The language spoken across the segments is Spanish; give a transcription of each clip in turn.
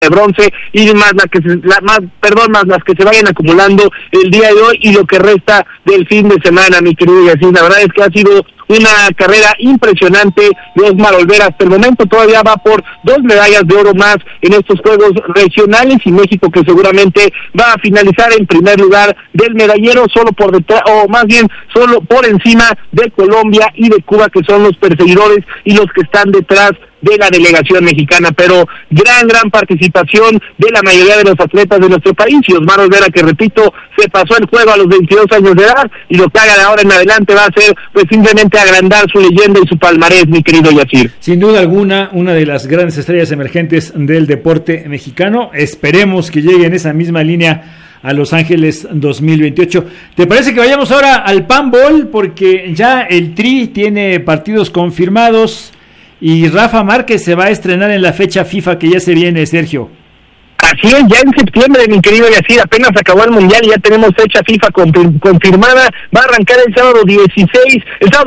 de bronce y más más las que se vayan acumulando el día de hoy y lo que resta del fin de semana, mi querido Yacine. La verdad es que ha sido una carrera impresionante de Osmar Olvera. Hasta el momento todavía va por 2 medallas de oro más en estos Juegos Regionales, y México, que seguramente va a finalizar en primer lugar del medallero, solo por detrás, o más bien solo por encima de Colombia y de Cuba, que son los perseguidores y los que están detrás de la delegación mexicana. Pero gran participación de la mayoría de los atletas de nuestro país, y Osmar Olvera, que repito, se pasó el juego a los 22 años de edad, y lo que haga de ahora en adelante va a ser pues simplemente agrandar su leyenda y su palmarés, mi querido Yacir. Sin duda alguna, una de las grandes estrellas emergentes del deporte mexicano. Esperemos que llegue en esa misma línea a Los Ángeles 2028. ¿Te parece que vayamos ahora al Panball? Porque ya el Tri tiene partidos confirmados y Rafa Márquez se va a estrenar en la fecha FIFA que ya se viene, Sergio. Así es, ya en septiembre, mi querido Yacir, apenas acabó el Mundial y ya tenemos fecha FIFA confirmada. Va a arrancar el sábado 26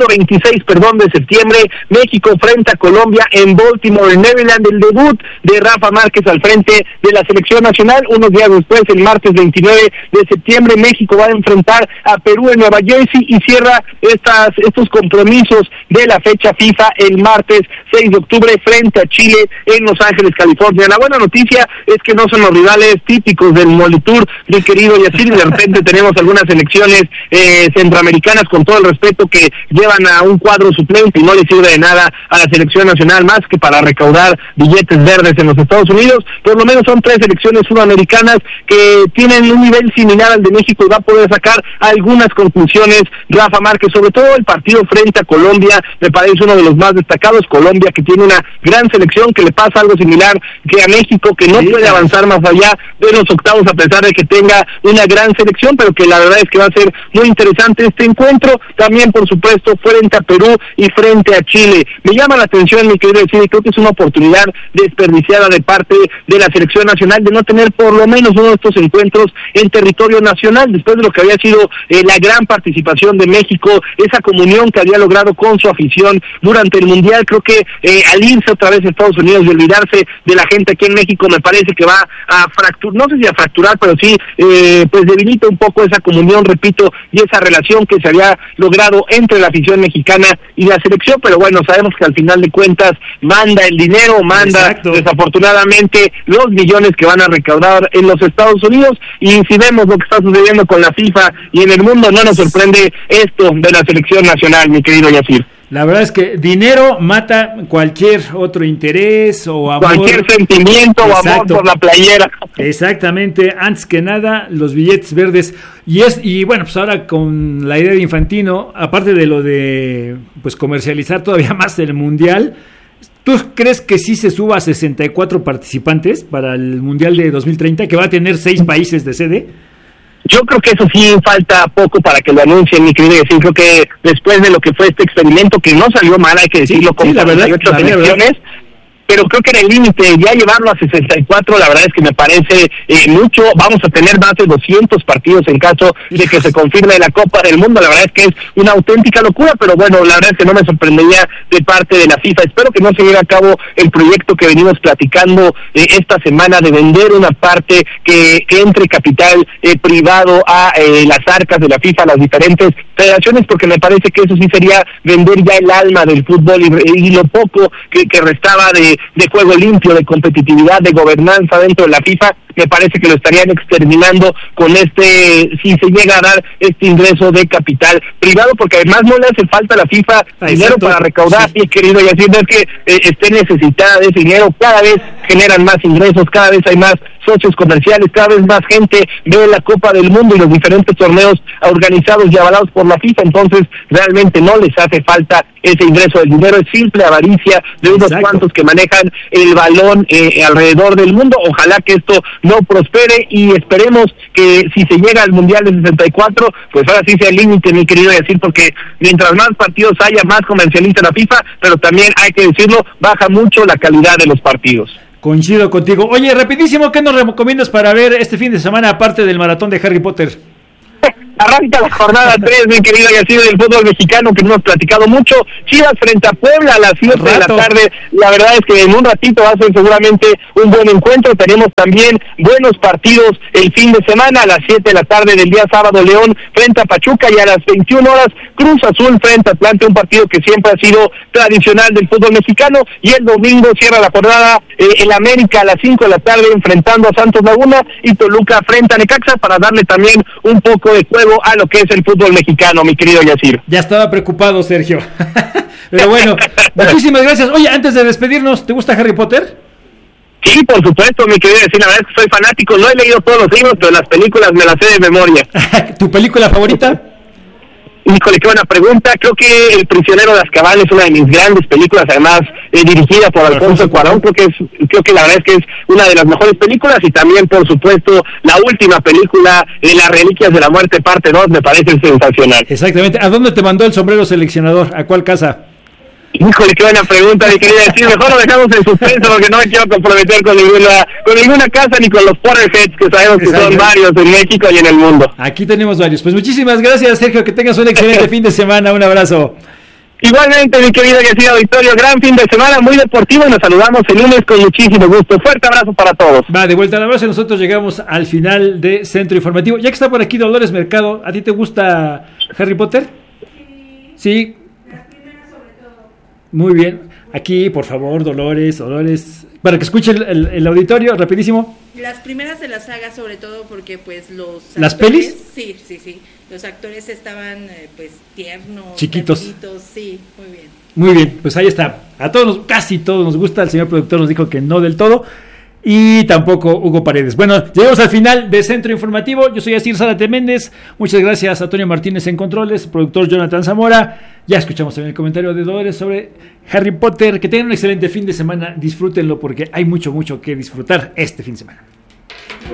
de septiembre, México frente a Colombia en Baltimore, Maryland. El debut de Rafa Márquez al frente de la selección nacional. Unos días después, el martes 29 de septiembre, México va a enfrentar a Perú en Nueva Jersey y cierra estos compromisos de la fecha FIFA el martes 6 de octubre frente a Chile en Los Ángeles, California. La buena noticia es que no son los rivales típicos del Molitur, mi querido Yacir, y de repente tenemos algunas selecciones centroamericanas, con todo el respeto, que llevan a un cuadro suplente y no le sirve de nada a la selección nacional más que para recaudar billetes verdes en los Estados Unidos. Por lo menos son 3 selecciones sudamericanas que tienen un nivel similar al de México, y va a poder sacar algunas conclusiones Rafa Márquez, sobre todo el partido frente a Colombia. Me parece uno de los más destacados. Colombia, que tiene una gran selección, que le pasa algo similar que a México, que no puede avanzar más allá de los octavos a pesar de que tenga una gran selección, pero que la verdad es que va a ser muy interesante este encuentro. También, por supuesto, frente a Perú y frente a Chile. Me llama la atención, mi querido decir, creo que es una oportunidad desperdiciada de parte de la selección nacional de no tener por lo menos uno de estos encuentros en territorio nacional, después de lo que había sido la gran participación de México, esa comunión que había logrado con su afición durante el Mundial. Creo que al irse otra vez a Estados Unidos y olvidarse de la gente aquí en México, me parece que va a fracturar, no sé si a fracturar, pero sí pues debilita un poco esa comunión, repito, y esa relación que se había logrado entre la afición mexicana y la selección. Pero bueno, sabemos que al final de cuentas manda el dinero, desafortunadamente los millones que van a recaudar en los Estados Unidos. Y si vemos lo que está sucediendo con la FIFA y en el mundo, no nos sorprende esto de la selección nacional, mi querido Yacir. La verdad es que dinero mata cualquier otro interés o amor. Cualquier sentimiento. Exacto. O amor por la playera. Exactamente, antes que nada, los billetes verdes. Y bueno, pues ahora con la idea de Infantino, aparte de lo de pues comercializar todavía más el Mundial, ¿tú crees que sí se suba a 64 participantes para el Mundial de 2030, que va a tener 6 países de sede? Yo creo que eso sí falta poco para que lo anuncien, mi querido Yacine. Creo que después de lo que fue este experimento, que no salió mal, hay que decirlo, con 48 selecciones, pero creo que era el límite. Ya llevarlo a 64, la verdad es que me parece mucho. Vamos a tener más de 200 partidos en caso de que se confirme la Copa del Mundo. La verdad es que es una auténtica locura, pero bueno, la verdad es que no me sorprendería de parte de la FIFA. Espero que no se lleve a cabo el proyecto que venimos platicando esta semana, de vender una parte que entre capital privado a las arcas de la FIFA, a las diferentes federaciones, porque me parece que eso sí sería vender ya el alma del fútbol y lo poco que restaba de juego limpio, de competitividad, de gobernanza dentro de la FIFA. Me parece que lo estarían exterminando con si se llega a dar este ingreso de capital privado, porque además no le hace falta a la FIFA dinero para recaudar, sí. Y querido Yacir, no es que esté necesitada de ese dinero. Cada vez generan más ingresos, cada vez hay más socios comerciales, cada vez más gente ve la Copa del Mundo y los diferentes torneos organizados y avalados por la FIFA. Entonces realmente no les hace falta ese ingreso del dinero, es simple avaricia de unos cuantos que manejan el balón alrededor del mundo. Ojalá que esto no prospere y esperemos que si se llega al Mundial de 64, pues ahora sí sea el límite, mi querido Yacir, porque mientras más partidos haya, más comercializa la FIFA, pero también hay que decirlo, baja mucho la calidad de los partidos. Coincido contigo. Oye, rapidísimo, ¿qué nos recomiendas para ver este fin de semana aparte del maratón de Harry Potter? Arranca la jornada 3, mi querido Yacir, del fútbol mexicano, que no hemos platicado mucho. Chivas frente a Puebla a las 7 de la tarde. La verdad es que en un ratito va a ser seguramente un buen encuentro. Tenemos también buenos partidos el fin de semana. A las 7 de la tarde del día sábado, León frente a Pachuca, y a las 21 horas Cruz Azul frente a Atlante, un partido que siempre ha sido tradicional del fútbol mexicano. Y el domingo cierra la jornada el América a las 5 de la tarde enfrentando a Santos Laguna, y Toluca frente a Necaxa, para darle también un poco de juego a lo que es el fútbol mexicano, mi querido Yacir. Ya estaba preocupado, Sergio. Pero bueno, muchísimas gracias. Oye, antes de despedirnos, ¿te gusta Harry Potter? Sí, por supuesto, mi querido Yacir, la verdad es que soy fanático, no he leído todos los libros, pero las películas me las sé de memoria. ¿Tu película favorita? Híjole, qué buena pregunta. Creo que El prisionero de Azkaban es una de mis grandes películas, además dirigida por Alfonso Cuarón. Creo que la verdad es que es una de las mejores películas, y también, por supuesto, la última película, Las Reliquias de la Muerte, parte 2, me parece sensacional. Exactamente. ¿A dónde te mandó el sombrero seleccionador? ¿A cuál casa? Híjole, qué buena pregunta, mi querida decir. Mejor lo dejamos en suspenso, porque no me quiero comprometer con ninguna casa ni con los Potterheads, que sabemos que son varios en México y en el mundo. Aquí tenemos varios. Pues muchísimas gracias, Sergio, que tengas un excelente fin de semana. Un abrazo. Igualmente, mi querida Yacir Auditorio, gran fin de semana, muy deportivo, y nos saludamos el lunes con muchísimo gusto. Fuerte abrazo para todos. Va, de vuelta al abrazo, y nosotros llegamos al final de Centro Informativo. Ya que está por aquí Dolores Mercado, ¿a ti te gusta Harry Potter? Sí. Muy bien. Aquí, por favor, Dolores, para que escuche el auditorio, rapidísimo. Las primeras de la saga, sobre todo porque pues ¿Las actores, pelis? Sí. Los actores estaban pues tiernos, chiquitos. Sí, muy bien. Muy bien, pues ahí está. A todos, casi todos nos gusta. El señor productor nos dijo que no del todo. Y tampoco Hugo Paredes. Bueno, llegamos al final de Centro Informativo. Yo soy Yacir Zárate Méndez. Muchas gracias a Antonio Martínez en controles, productor Jonathan Zamora. Ya escuchamos también el comentario de Dolores sobre Harry Potter. Que tengan un excelente fin de semana. Disfrútenlo, porque hay mucho que disfrutar este fin de semana.